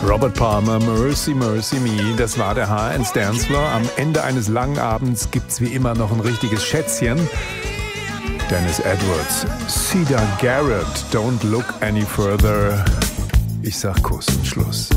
Robert Palmer, Mercy, Mercy Me, das war der H1 Dancefloor. Am Ende eines langen Abends gibt's wie immer noch ein richtiges Schätzchen. Dennis Edwards, Cedar Garrett, Don't Look Any Further. Ich sag Kuss und Schluss.